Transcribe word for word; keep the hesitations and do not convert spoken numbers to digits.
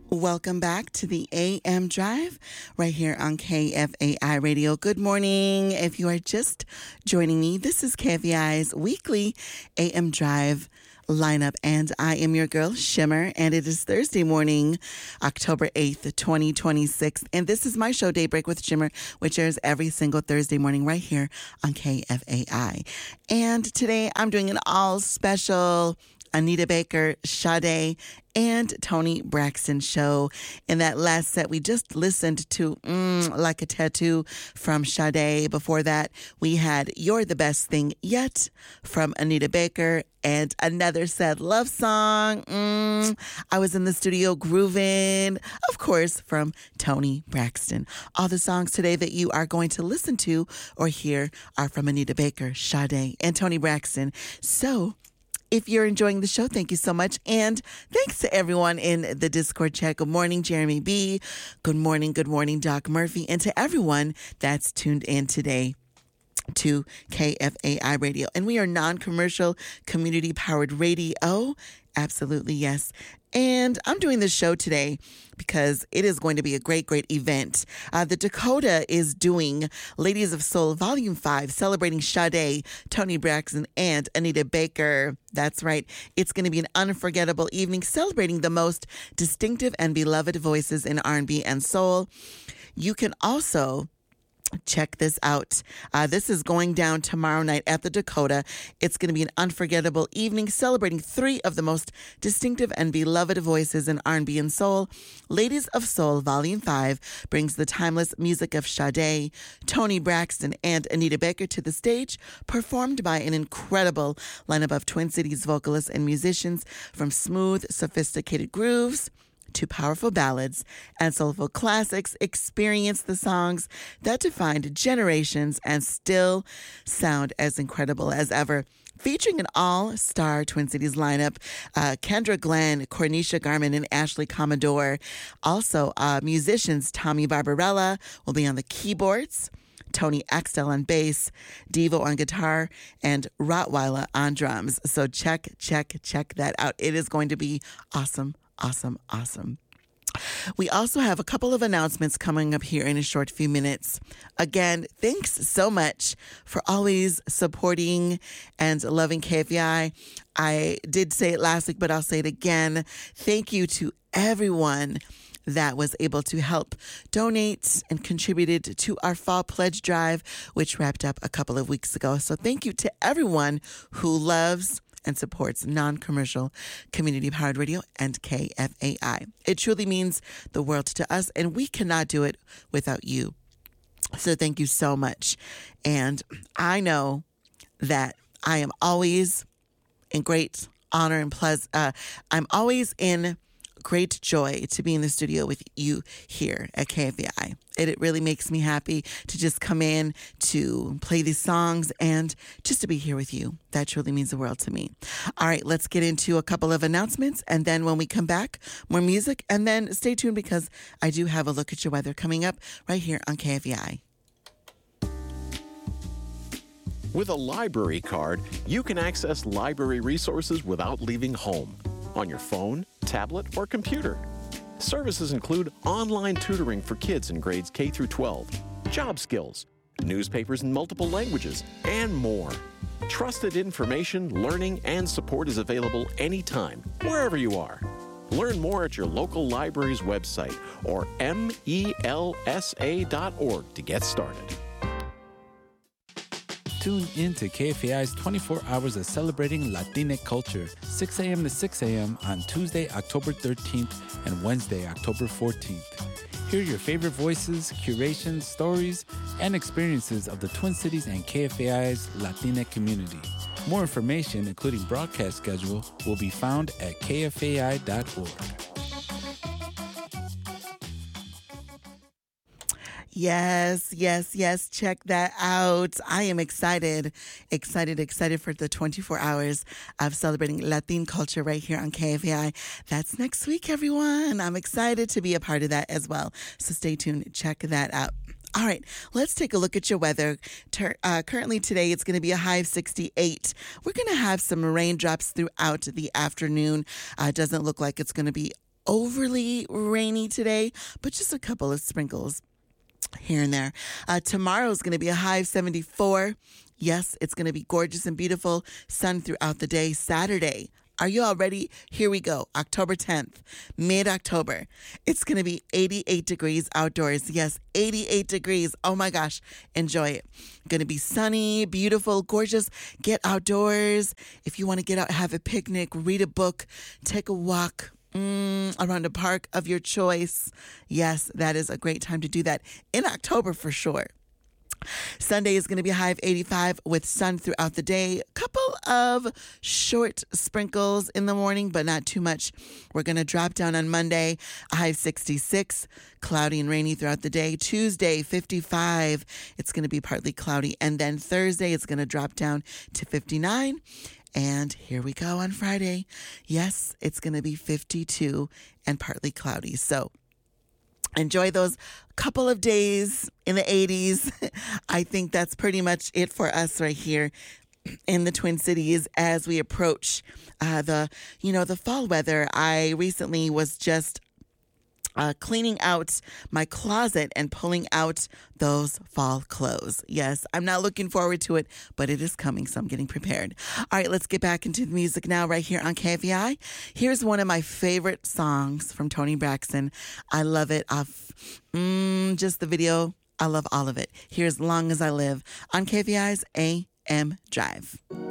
Welcome back to the A M Drive right here on K F A I Radio. Good morning. If you are just joining me, this is K F A I's weekly A M Drive lineup, and I am your girl, Shimmer, and it is Thursday morning, October eighth, twenty twenty-six, and this is my show, Daybreak with Shimmer, which airs every single Thursday morning right here on K F A I. And today I'm doing an all-special Anita Baker, Sade, and Toni Braxton show. In that last set, we just listened to mm, Like a Tattoo from Sade. Before that, we had You're the Best Thing Yet from Anita Baker, and another sad love song, mm, I Was in the Studio Groovin', of course, from Toni Braxton. All the songs today that you are going to listen to or hear are from Anita Baker, Sade, and Toni Braxton. So, if you're enjoying the show, thank you so much. And thanks to everyone in the Discord chat. Good morning, Jeremy B. Good morning, good morning, Doc Murphy. And to everyone that's tuned in today to K F A I Radio. And we are non-commercial, community-powered radio. Absolutely, yes. And I'm doing this show today because it is going to be a great, great event. Uh, the Dakota is doing Ladies of Soul Volume five, celebrating Sade, Toni Braxton, and Anita Baker. That's right. It's going to be an unforgettable evening celebrating the most distinctive and beloved voices in R and B and soul. You can also check this out. Uh, this is going down tomorrow night at the Dakota. It's going to be an unforgettable evening celebrating three of the most distinctive and beloved voices in R and B and soul. Ladies of Soul Volume five brings the timeless music of Sade, Toni Braxton, and Anita Baker to the stage, performed by an incredible lineup of Twin Cities vocalists and musicians, from smooth, sophisticated grooves to powerful ballads and soulful classics. Experience the songs that defined generations and still sound as incredible as ever. Featuring an all-star Twin Cities lineup, uh, Kendra Glenn, Cornisha Garman, and Ashley Commodore. Also, uh, musicians Tommy Barbarella will be on the keyboards, Tony Axtell on bass, Devo on guitar, and Rottweiler on drums. So check, check, check that out. It is going to be awesome. Awesome, awesome. We also have a couple of announcements coming up here in a short few minutes. Again, thanks so much for always supporting and loving K F A I. I did say it last week, but I'll say it again. Thank you to everyone that was able to help donate and contributed to our Fall Pledge Drive, which wrapped up a couple of weeks ago. So thank you to everyone who loves and supports non-commercial, community-powered radio and K F A I. It truly means the world to us, and we cannot do it without you. So thank you so much. And I know that I am always in great honor and pleasure. Uh, I'm always in great joy to be in the studio with you here at K F A I. It, it really makes me happy to just come in, to play these songs, and just to be here with you. That truly means the world to me. All right, let's get into a couple of announcements, and then when we come back, more music, and then stay tuned because I do have a look at your weather coming up right here on K F A I. With a library card, you can access library resources without leaving home, on your phone, tablet, or computer. Services include online tutoring for kids in grades K through twelve, job skills, newspapers in multiple languages, and more. Trusted information, learning, and support is available anytime, wherever you are. Learn more at your local library's website or M E L S A dot org to get started. Tune in to K F A I's twenty-four hours of celebrating Latinx culture, six a.m. to six a.m. on Tuesday, October thirteenth and Wednesday, October fourteenth. Hear your favorite voices, curations, stories, and experiences of the Twin Cities and K F A I's Latinx community. More information, including broadcast schedule, will be found at K F A I dot org. Yes, yes, yes. Check that out. I am excited, excited, excited for the twenty-four hours of celebrating Latin culture right here on K F A I. That's next week, everyone. I'm excited to be a part of that as well. So stay tuned. Check that out. All right, let's take a look at your weather. Tur- uh, currently today, it's going to be a high of sixty-eight. We're going to have some raindrops throughout the afternoon. Uh, it doesn't look like it's going to be overly rainy today, but just a couple of sprinkles here and there. Uh, tomorrow is going to be a high of seventy-four. Yes, it's going to be gorgeous and beautiful. Sun throughout the day. Saturday. Are you all ready? Here we go. October tenth, mid-October. It's going to be eighty-eight degrees outdoors. Yes, eighty-eight degrees. Oh my gosh. Enjoy it. Going to be sunny, beautiful, gorgeous. Get outdoors. If you want to get out, have a picnic, read a book, take a walk mm, around a park of your choice. Yes, that is a great time to do that in October for sure. Sunday is going to be a high of eighty-five with sun throughout the day. A couple of short sprinkles in the morning, but not too much. We're going to drop down on Monday, a high of sixty-six, cloudy and rainy throughout the day. Tuesday, fifty-five. It's going to be partly cloudy. And then Thursday, it's going to drop down to fifty-nine. And here we go on Friday. Yes, it's going to be fifty-two and partly cloudy. So enjoy those couple of days in the eighties. I think that's pretty much it for us right here in the Twin Cities as we approach uh, the, you know, the fall weather. I recently was just Uh, cleaning out my closet and pulling out those fall clothes. Yes, I'm not looking forward to it, but it is coming, so I'm getting prepared. All right, let's get back into the music now right here on K F E I. Here's one of my favorite songs from Toni Braxton. I love it. I've, mm, just the video. I love all of it. Here's Long As I Live on K F E I's A M Drive.